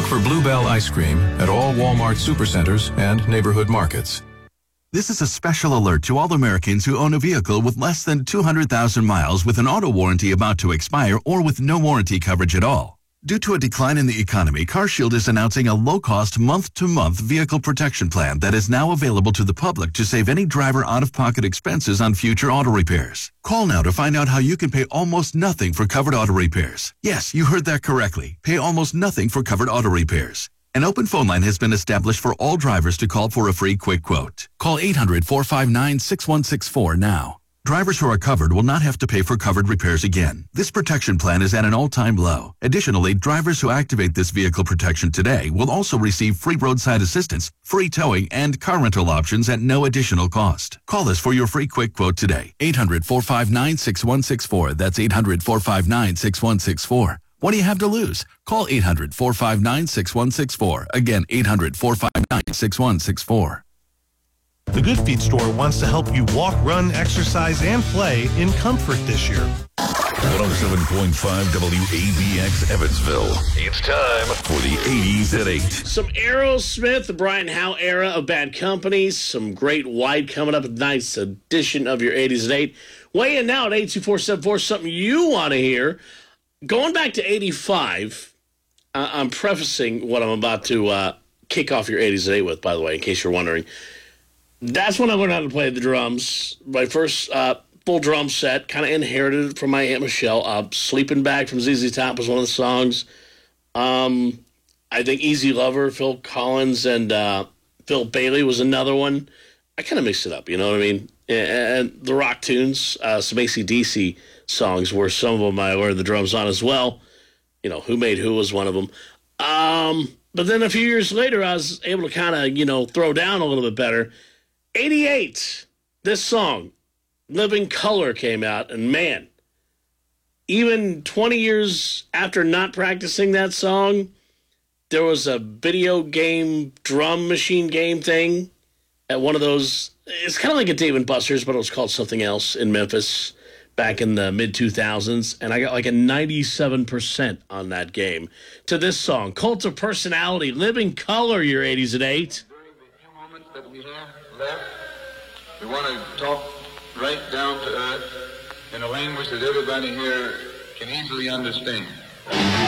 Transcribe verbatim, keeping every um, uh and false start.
for Bluebell ice cream at all Walmart supercenters and neighborhood markets. This is a special alert to all Americans who own a vehicle with less than two hundred thousand miles with an auto warranty about to expire or with no warranty coverage at all. Due to a decline in the economy, CarShield is announcing a low-cost month-to-month vehicle protection plan that is now available to the public to save any driver out-of-pocket expenses on future auto repairs. Call now to find out how you can pay almost nothing for covered auto repairs. Yes, you heard that correctly. Pay almost nothing for covered auto repairs. An open phone line has been established for all drivers to call for a free quick quote. Call eight hundred, four five nine, six one six four now. Drivers who are covered will not have to pay for covered repairs again. This protection plan is at an all-time low. Additionally, drivers who activate this vehicle protection today will also receive free roadside assistance, free towing, and car rental options at no additional cost. Call us for your free quick quote today. eight hundred, four five nine, six one six four. That's eight hundred, four five nine, six one six four. What do you have to lose? Call eight hundred, four five nine, six one six four. Again, eight hundred, four five nine, six one six four. The Good Feet store wants to help you walk, run, exercise, and play in comfort this year. one oh seven point five W A B X Evansville. It's time for the eighties at eight. Some Aerosmith, the Brian Howe era of Bad Company. Some Great White coming up. A nice edition of your eighties at eight. Weigh in now at eight two four seven four. Something you want to hear. Going back to eighty-five, uh, I'm prefacing what I'm about to uh, kick off your eighties at eight with, by the way, in case you're wondering. That's when I learned how to play the drums. My first uh, full drum set, kind of inherited it from my Aunt Michelle. Uh, Sleeping Bag from Z Z Top was one of the songs. Um, I think Easy Lover, Phil Collins, and uh, Phil Bailey was another one. I kind of mixed it up, you know what I mean? And, and the rock tunes, uh, some A C D C songs were some of them I learned the drums on as well. You know, Who Made Who was one of them. Um, but then a few years later, I was able to kind of, you know, throw down a little bit better. eighty-eight, this song, Living Color, came out, and man, even twenty years after not practicing that song, there was a video game drum machine game thing at one of those. It's kind of like a Dave and Buster's, but it was called something else in Memphis back in the mid two thousands, and I got like a ninety-seven percent on that game to this song, Cult of Personality, Living Color, your eighties at eight. During the few moments that we have left, we want to talk right down to earth in a language that everybody here can easily understand.